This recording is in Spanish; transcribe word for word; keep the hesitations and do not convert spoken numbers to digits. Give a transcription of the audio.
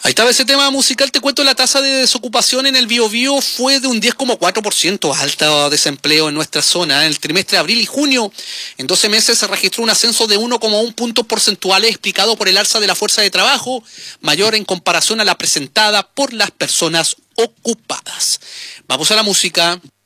Ahí estaba ese tema musical. Te cuento, la tasa de desocupación en el Biobío fue de un diez coma cuatro por ciento, alto desempleo en nuestra zona. En el trimestre de abril y junio, en doce meses, se registró un ascenso de uno coma uno puntos porcentuales, explicado por el alza de la fuerza de trabajo, mayor en comparación a la presentada por las personas ocupadas. Vamos a la música.